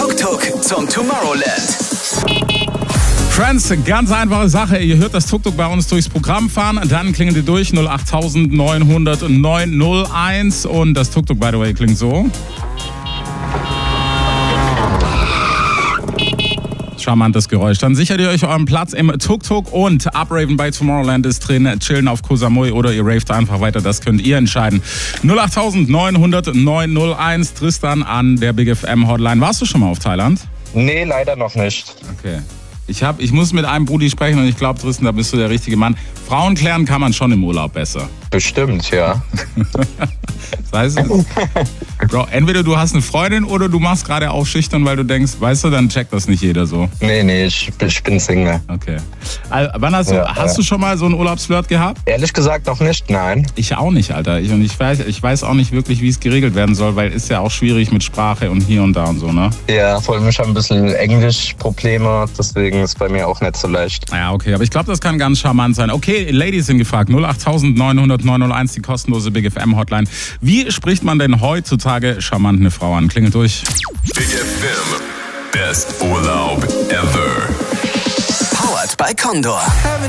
Tuk-Tuk zum Tomorrowland. Friends, ganz einfache Sache. Ihr hört das Tuk-Tuk bei uns durchs Programm fahren. Dann klingelt ihr durch 08900 901. Und das Tuk-Tuk, by the way, klingt so. Charmantes Geräusch. Dann sichert ihr euch euren Platz im Tuk-Tuk und Upraven bei Tomorrowland ist drin. Chillen auf Koh Samui oder ihr raved einfach weiter. Das könnt ihr entscheiden. 08900 900 901. Tristan an der Big FM Hotline. Warst du schon mal auf Thailand? Nee, leider noch nicht. Okay. Ich muss mit einem Brudi sprechen und ich glaube, Tristan, da bist du der richtige Mann. Frauen klären kann man schon im Urlaub besser. Bestimmt, ja. Das heißt, Bro, entweder du hast eine Freundin oder du machst gerade auf schüchtern, weil du denkst, weißt du, dann checkt das nicht jeder so. Nee, ich bin Single. Okay. Wann hast du schon mal so einen Urlaubsflirt gehabt? Ehrlich gesagt noch nicht, nein. Ich auch nicht, Alter. Ich weiß auch nicht wirklich, wie es geregelt werden soll, weil ist ja auch schwierig mit Sprache und hier und da und so, ne? Ja, vor allem ich habe ein bisschen Englischprobleme, deswegen ist bei mir auch nicht so leicht. Ja, okay, aber ich glaube, das kann ganz charmant sein. Okay, Ladies sind gefragt, 08900 900 901, die kostenlose Big FM Hotline. Wie spricht man denn heutzutage charmant eine Frau an? Klingelt durch. Big FM, best Urlaub ever. Powered by Condor.